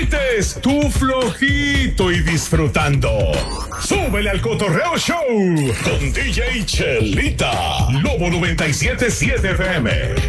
grites, tú flojito y disfrutando. Súbele al Cotorreo Show con DJ Chelita, Lobo 97.7 FM.